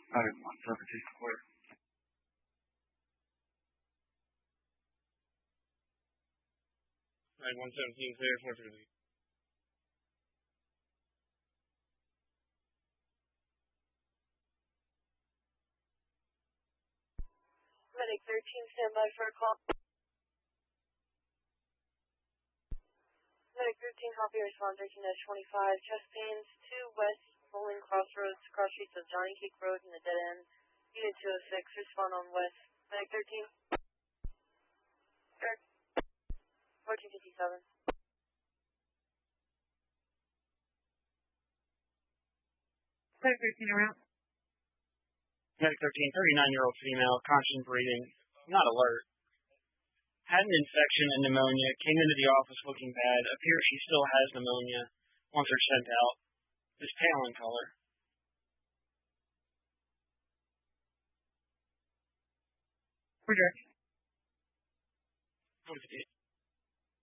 Alright, 174. 117, clear, 430. Medic 13, stand by for a call. Medic 13, copy, respond 13-25. Chest pains, 2 West Bowling Crossroads, cross streets of Johnny Cake Road in the dead end. Unit 206, respond on West. Medic 13. Sure. 1457. Medic 13 around. Medic 13, 39-year-old female, conscious breathing, not alert. Had an infection and pneumonia, came into the office looking bad, appears she still has pneumonia, wants her sent out. Is pale in color. Roger. 158.